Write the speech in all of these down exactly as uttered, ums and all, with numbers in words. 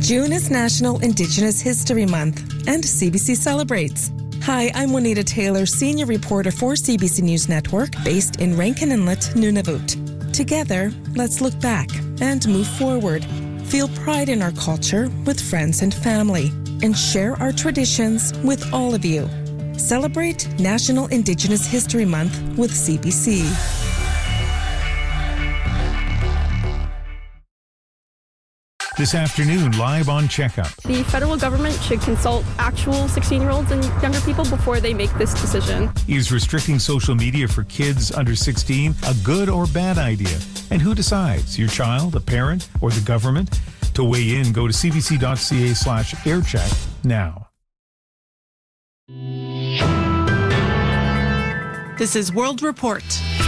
June is National Indigenous History Month, and C B C celebrates. Hi, I'm Juanita Taylor, senior reporter for C B C News Network, based in Rankin Inlet, Nunavut. Together, let's look back and move forward. Feel pride in our culture with friends and family, and share our traditions with all of you. Celebrate National Indigenous History Month with C B C. This afternoon, live on Checkup. The federal government should consult actual sixteen-year-olds and younger people before they make this decision. Is restricting social media for kids under sixteen a good or bad idea? And who decides, your child, a parent, or the government? To weigh in, go to cbc.ca slash aircheck now. This is World Report.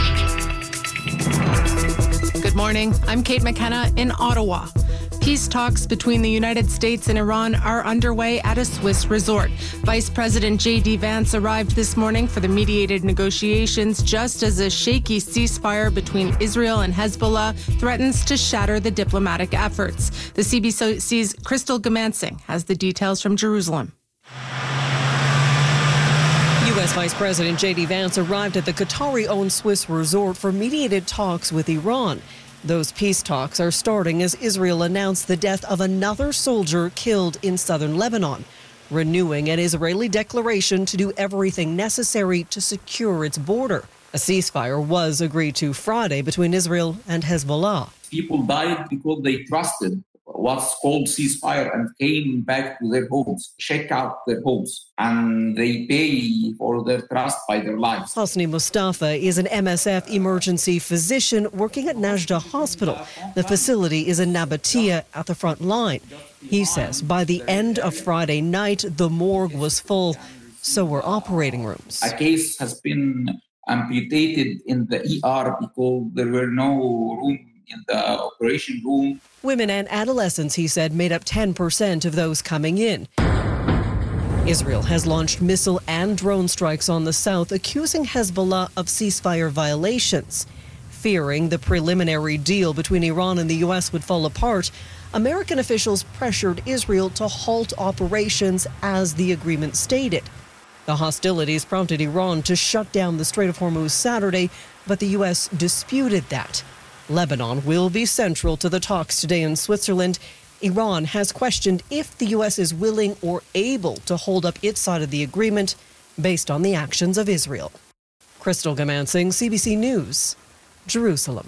Good morning. I'm Kate McKenna in Ottawa. Peace talks between the United States and Iran are underway at a Swiss resort. Vice President J D Vance arrived this morning for the mediated negotiations just as a shaky ceasefire between Israel and Hezbollah threatens to shatter the diplomatic efforts. The C B C's Crystal Gamansing has the details from Jerusalem. U S Vice President J D Vance arrived at the Qatari-owned Swiss resort for mediated talks with Iran. Those peace talks are starting as Israel announced the death of another soldier killed in southern Lebanon, renewing an Israeli declaration to do everything necessary to secure its border. A ceasefire was agreed to Friday between Israel and Hezbollah. People died because they trusted what's called ceasefire and came back to their homes, check out their homes, and they pay for their trust by their lives. Hosni Mustafa is an M S F emergency physician working at Najda Hospital. The facility is in Nabatea at the front line. He says by the end of Friday night, the morgue was full, so were operating rooms. A case has been amputated in the E R because there were no room in the operation room. Women and adolescents, he said, made up ten percent of those coming in. Israel has launched missile and drone strikes on the south, accusing Hezbollah of ceasefire violations. Fearing the preliminary deal between Iran and the U S would fall apart, American officials pressured Israel to halt operations as the agreement stated. The hostilities prompted Iran to shut down the Strait of Hormuz Saturday, but the U S disputed that. Lebanon will be central to the talks today in Switzerland. Iran has questioned if the U S is willing or able to hold up its side of the agreement based on the actions of Israel. Crystal Gamansing, C B C News, Jerusalem.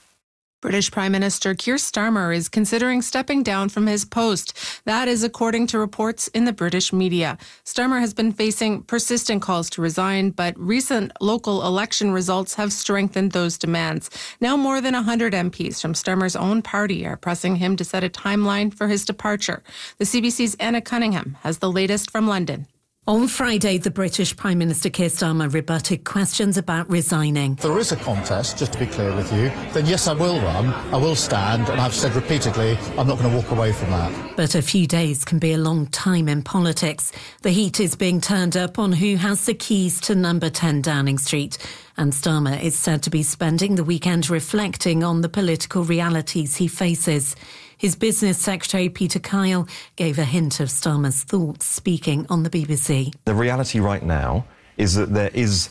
British Prime Minister Keir Starmer is considering stepping down from his post. That is according to reports in the British media. Starmer has been facing persistent calls to resign, but recent local election results have strengthened those demands. Now more than one hundred M Ps from Starmer's own party are pressing him to set a timeline for his departure. The C B C's Anna Cunningham has the latest from London. On Friday, the British Prime Minister Keir Starmer rebutted questions about resigning. If there is a contest, just to be clear with you, then yes, I will run, I will stand, and I've said repeatedly, I'm not going to walk away from that. But a few days can be a long time in politics. The heat is being turned up on who has the keys to number ten Downing Street. And Starmer is said to be spending the weekend reflecting on the political realities he faces. His business secretary, Peter Kyle, gave a hint of Starmer's thoughts speaking on the B B C. The reality right now is that there is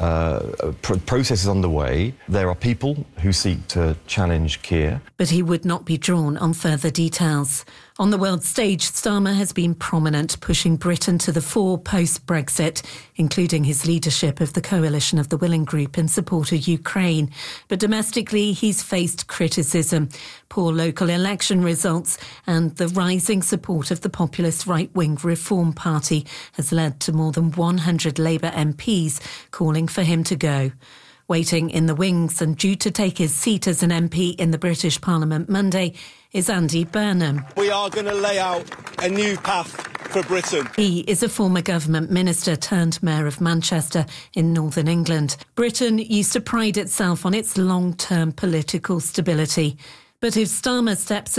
uh, pr- processes underway. There are people who seek to challenge Keir. But he would not be drawn on further details. On the world stage, Starmer has been prominent, pushing Britain to the fore post-Brexit, including his leadership of the Coalition of the Willing Group in support of Ukraine. But domestically, he's faced criticism. Poor local election results and the rising support of the populist right-wing Reform Party has led to more than one hundred Labour M Ps calling for him to go. Waiting in the wings and due to take his seat as an M P in the British Parliament Monday is Andy Burnham. We are going to lay out a new path for Britain. He is a former government minister turned mayor of Manchester in northern England. Britain used to pride itself on its long-term political stability. But if Starmer steps